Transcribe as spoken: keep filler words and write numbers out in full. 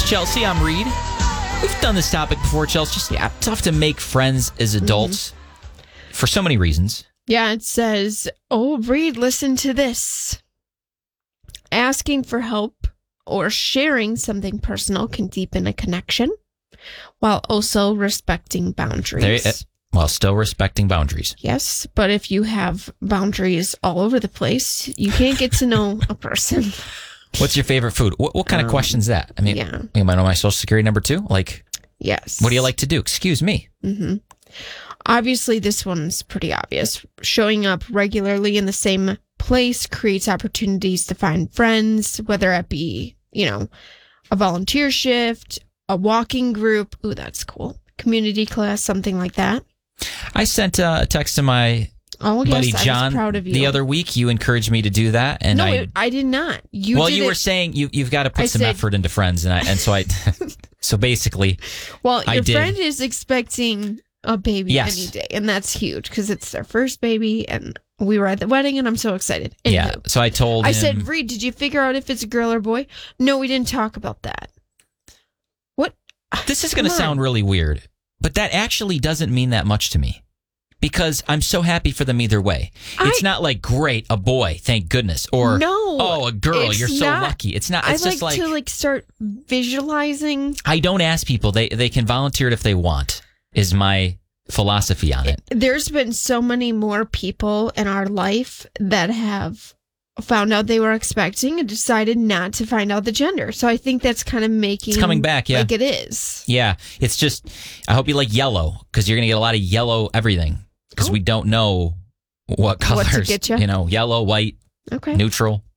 She's Chelsea. I'm Reed. We've done this topic before, Chelsea. Just yeah, tough to make friends as adults mm-hmm. for so many reasons. Yeah, it says, oh, Reed, listen to this. Asking for help or sharing something personal can deepen a connection while also respecting boundaries. There, uh, while still respecting boundaries. Yes, but if you have boundaries all over the place, you can't get to know a person. What's your favorite food? What, what kind um, of question is that? I mean, yeah. you might know my social security number too? Like, yes. What do you like to do? Excuse me. Mm-hmm. Obviously, this one's pretty obvious. Showing up regularly in the same place creates opportunities to find friends, whether it be, you know, a volunteer shift, a walking group. Ooh, that's cool. Community class, something like that. I sent uh, a text to my oh, buddy yes, John I was proud of you. The other week. You encouraged me to do that, and no, I it, I did not. You well, did you it. were saying you you've got to put I some said, effort into friends, and I and so I so basically, well, I your did. friend is expecting a baby yes. any day, and that's huge because it's their first baby, and we were at the wedding, and I'm so excited. Anywho, yeah, so I told I him, said, Reed, did you figure out if it's a girl or boy? No, we didn't talk about that. What? This is going to sound really weird, but that actually doesn't mean that much to me because I'm so happy for them either way. I, it's not like, great, a boy, thank goodness, or no, oh, a girl, you're so not, lucky. It's not. It's I just like, like to like start visualizing. I don't ask people; they they can volunteer it if they want. Is my philosophy on it. There's been so many more people in our life that have found out they were expecting and decided not to find out the gender. So I think that's kind of making it's coming back, yeah. Like it is. Yeah, it's just I hope you like yellow because you're gonna get a lot of yellow everything because oh. we don't know what colors. What to get you? You know, yellow, white, okay, neutral.